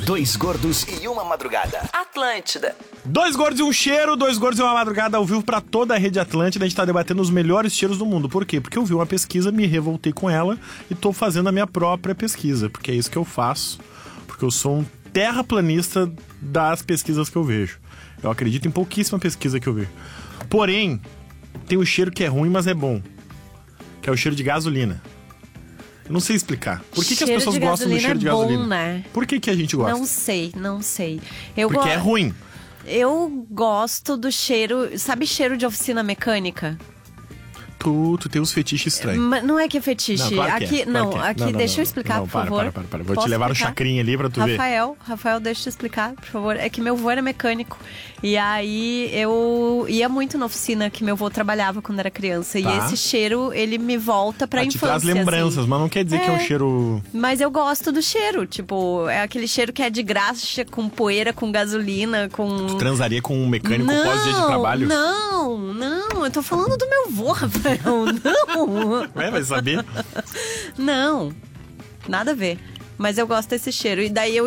Dois gordos e uma madrugada. Atlântida. Dois gordos e um cheiro, dois gordos e uma madrugada ao vivo pra toda a rede Atlântida. A gente tá debatendo os melhores cheiros do mundo. Por quê? Porque eu vi uma pesquisa, me revoltei com ela e tô fazendo a minha própria pesquisa. Porque é isso que eu faço. Porque eu sou um terraplanista das pesquisas que eu vejo. Eu acredito em pouquíssima pesquisa que eu vejo. Porém, tem um cheiro que é ruim, mas é bom. Que é o cheiro de gasolina. Eu não sei explicar. Por que as pessoas gostam do cheiro de gasolina? Bom, né? Por que a gente gosta? Não sei. Porque é ruim. Eu gosto do cheiro... Sabe cheiro de oficina mecânica? Tu tem uns fetiches estranhos. Mas não é que é fetiche. Não, claro que aqui, é, claro não, que é. aqui Não, deixa eu explicar, por favor. Para. Vou Posso te levar no explicar? chacrinha ali pra tu ver. Rafael, deixa eu te explicar, por favor. É que meu avô era mecânico. E aí eu ia muito na oficina que meu avô trabalhava quando era criança. Tá. E esse cheiro, ele me volta pra infância. Te traz lembranças, assim. mas não quer dizer que é um cheiro... Mas eu gosto do cheiro. Tipo, é aquele cheiro que é de graxa, com poeira, com gasolina, com... Tu transaria com um mecânico pós-dia de trabalho? Não. Eu tô falando do meu avô, Rafael. Não. Vai saber? Não. Nada a ver. Mas eu gosto desse cheiro. E daí eu